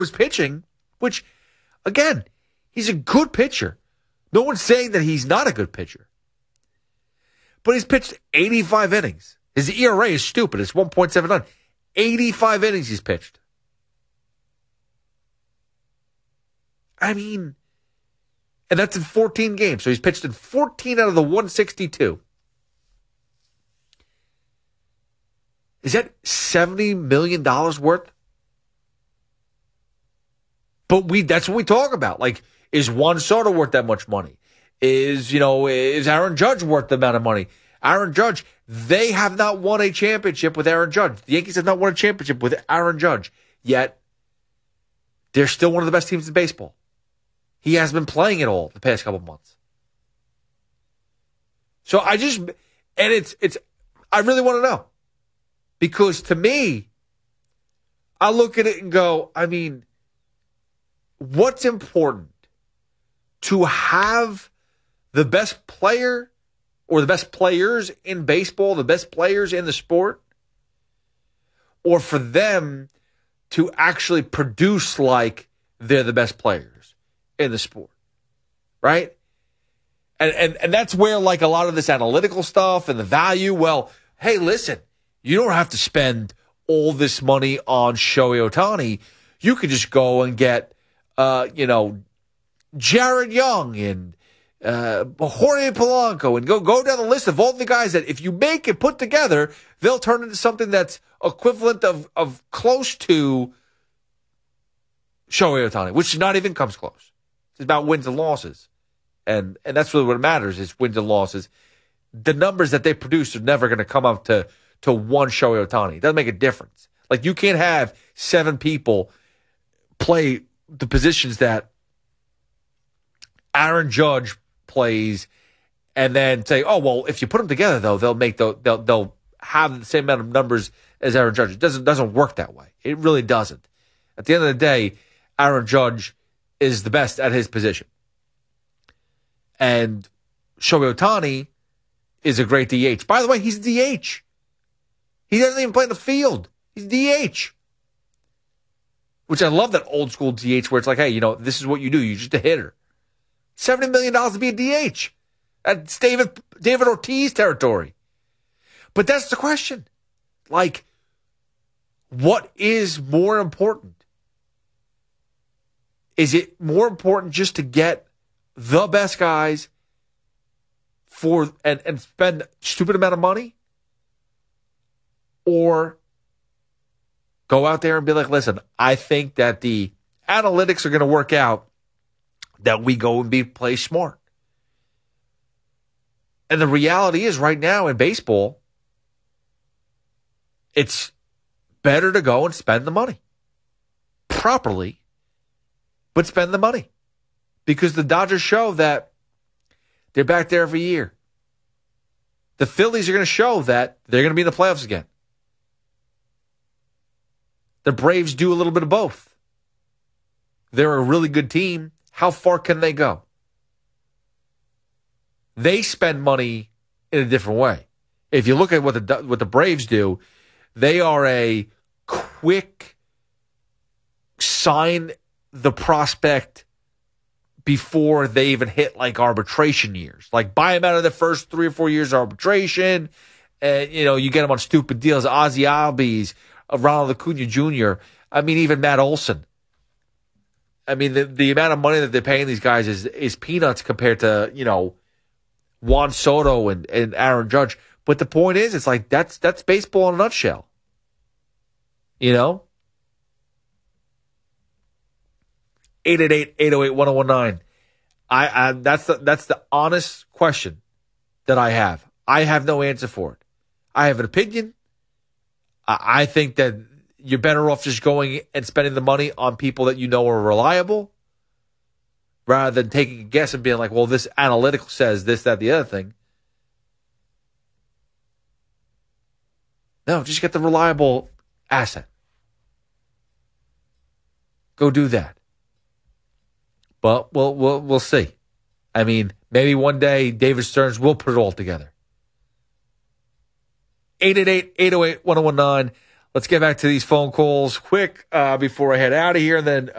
was pitching, which, again, he's a good pitcher. No one's saying that he's not a good pitcher. But he's pitched 85 innings. His ERA is stupid. It's 1.79. 85 innings he's pitched. I mean, and that's in 14 games. So he's pitched in 14 out of the 162. Is that $70 million worth? But that's what we talk about. Like, is Juan Soto worth that much money? Is Aaron Judge worth the amount of money? Aaron Judge, they have not won a championship with Aaron Judge. The Yankees have not won a championship with Aaron Judge. Yet, they're still one of the best teams in baseball. He has been playing it all the past couple of months. So I really want to know. Because to me, I look at it and go, I mean, what's important? To have the best player or the best players in baseball, the best players in the sport, or for them to actually produce like they're the best players in the sport, right? And that's where like a lot of this analytical stuff and the value, well, hey, listen, you don't have to spend all this money on Shohei Ohtani. You could just go and get, Jared Young and Jorge Polanco and go down the list of all the guys that if you make it put together, they'll turn into something that's equivalent of close to Shohei Ohtani, which not even comes close. It's about wins and losses. And that's really what matters is wins and losses. The numbers that they produce are never going to come up to one Shohei Ohtani. It doesn't make a difference. Like you can't have 7 people play the positions that Aaron Judge plays, and then say, "Oh well, if you put them together, though, they'll have the same amount of numbers as Aaron Judge." It doesn't work that way. It really doesn't. At the end of the day, Aaron Judge is the best at his position, and Shohei Ohtani is a great DH. By the way, he's DH. He doesn't even play in the field. He's DH. Which I love that old school DH where it's like, hey, this is what you do. You're just a hitter. $70 million to be a DH. That's David Ortiz territory. But that's the question. Like, what is more important? Is it more important just to get the best guys and spend a stupid amount of money? Or go out there and be like, listen, I think that the analytics are going to work out that we go and play smart. And the reality is right now in baseball, it's better to go and spend the money properly, but spend the money because the Dodgers show that they're back there every year. The Phillies are going to show that they're going to be in the playoffs again. The Braves do a little bit of both. They're a really good team. How far can they go? They spend money in a different way. If you look at what the Braves do, they are a quick sign the prospect before they even hit like arbitration years. Like buy them out of the first 3 or 4 years of arbitration. And, you get them on stupid deals. Ozzie Albies, Ronald Acuna Jr. I mean, even Matt Olson. I mean, the amount of money that they're paying these guys is peanuts compared to, Juan Soto and Aaron Judge. But the point is, it's like that's baseball in a nutshell. 888-808-1019. That's the honest question that I have. I have no answer for it. I have an opinion. I think that you're better off just going and spending the money on people that you know are reliable rather than taking a guess and being like, well, this analytical says this, that, the other thing. No, just get the reliable asset. Go do that. But we'll see. I mean, maybe one day David Stearns will put it all together. 888-808-1019. Let's get back to these phone calls quick before I head out of here. And then